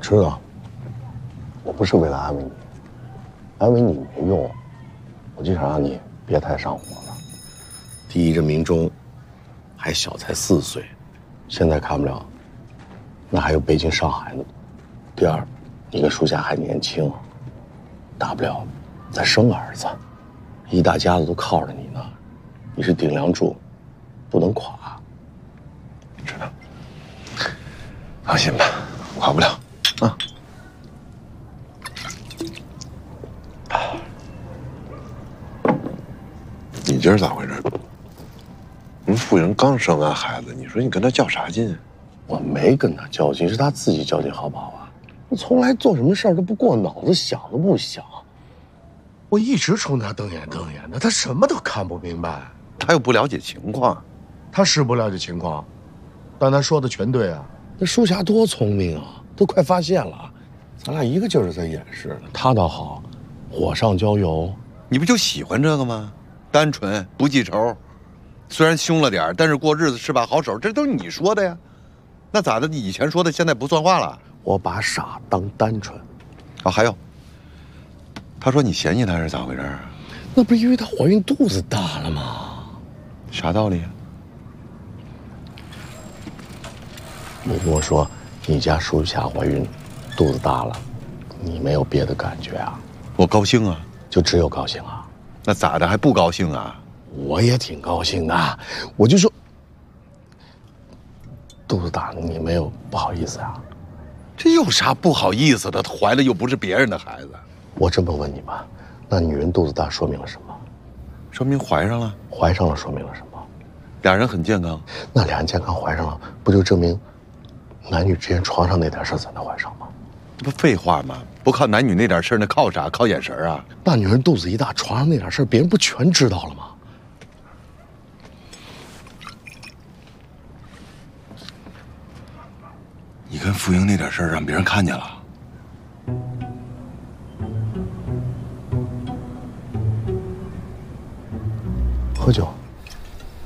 知道，我不是为了安慰你，安慰你没用，我就想让你别太上火了。第一，这明忠还小，才4岁，现在看不了，那还有北京、上海呢。第二，你跟属下还年轻，大不了再生个儿子，一大家子都靠着你呢，你是顶梁柱，不能垮。知道。放心吧，垮不了啊。 你今儿咋回事？人夫人刚生完孩子，你说你跟他较啥劲？ 我没跟他较劲，是他自己较劲，好不好啊？我从来做什么事儿都不过脑子想都不想。 我一直冲他瞪眼的，他什么都看不明白。 他又不了解情况。 他是不了解情况，但他说的全对啊。 那舒霞多聪明啊，都快发现了，咱俩一个劲儿在掩饰呢。他倒好，火上浇油。 你不就喜欢这个吗？单纯不记仇，虽然凶了点，但是过日子是把好手，这都是你说的呀。那咋的？你以前说的现在不算话了？ 我把傻当单纯。 啊，还有，他说你嫌弃他是咋回事啊？ 那不是因为她怀孕肚子大了吗？ 啥道理啊？ 你跟我说，你家舒霞怀孕，肚子大了，你没有别的感觉啊？ 我高兴啊， 就只有高兴啊？ 那咋的还不高兴啊？ 我也挺高兴的，我就说，肚子大，你没有不好意思啊？ 这有啥不好意思的？怀了又不是别人的孩子。 我这么问你吧，那女人肚子大说明了什么？ 说明怀上了。 怀上了说明了什么？ 俩人很健康。 那俩人健康怀上了，不就证明男女之间床上那点事才能怀上吗？ 这不废话吗？不靠男女那点事，那靠啥？靠眼神啊？ 那女人肚子一大，床上那点事，别人不全知道了吗？ 你跟傅英那点事让别人看见了。 喝酒。